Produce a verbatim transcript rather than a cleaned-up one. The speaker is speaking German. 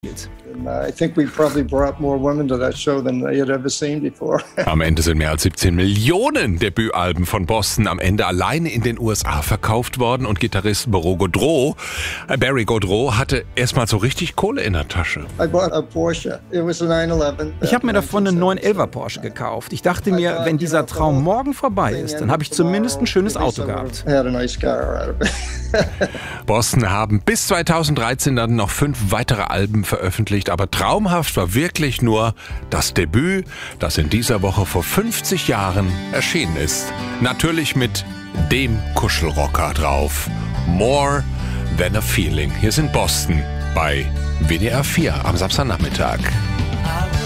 I think we probably brought more women to that show than they had ever seen before. Am Ende sind mehr als siebzehn Millionen Debütalben von Boston am Ende alleine in den U S A verkauft worden und Gitarrist Barry Goudreau, äh Barry Goudreau hatte erstmal so richtig Kohle in der Tasche. I bought a Porsche. It was a nine eleven. Ich habe mir davon einen neun elfer Porsche gekauft. Ich dachte mir, wenn dieser Traum morgen vorbei ist, dann habe ich zumindest ein schönes Auto gehabt. Boston haben bis zweitausenddreizehn dann noch fünf weitere Alben veröffentlicht, aber traumhaft war wirklich nur das Debüt, das in dieser Woche vor fünfzig Jahren erschienen ist. Natürlich mit dem Kuschelrocker drauf. More Than a Feeling. Hier sind Boston bei W D R vier am Samstagnachmittag.